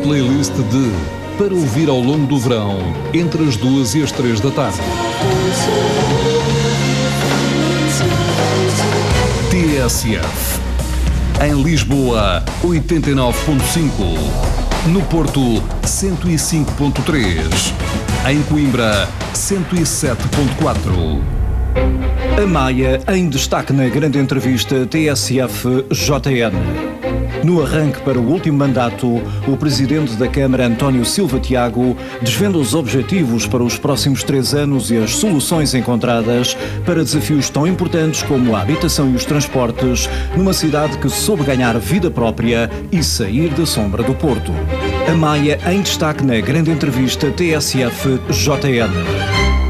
playlist de para ouvir ao longo do verão, entre as 2 e as 3 da tarde. TSF. Em Lisboa, 89.5. No Porto, 105.3. Em Coimbra, 107.4. A Maia em destaque na grande entrevista TSF-JN. No arranque para o último mandato, o Presidente da Câmara, António Silva Tiago, desvenda os objetivos para os próximos 3 anos e as soluções encontradas para desafios tão importantes como a habitação e os transportes, numa cidade que soube ganhar vida própria e sair da sombra do Porto. A Maia em destaque na grande entrevista TSF-JN.